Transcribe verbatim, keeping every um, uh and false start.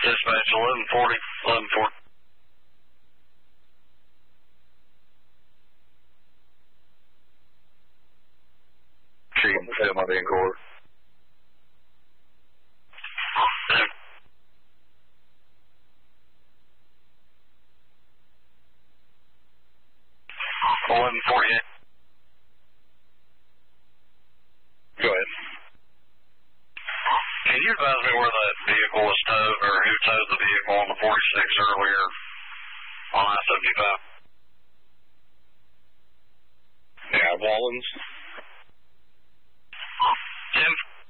Dispatch eleven forty, eleven forty. Chief, am I being court? eleven forty-eight. Go ahead. Can you advise me where that vehicle was towed, or who towed the vehicle on the forty-six earlier on I seventy-five? Yeah, Wallens.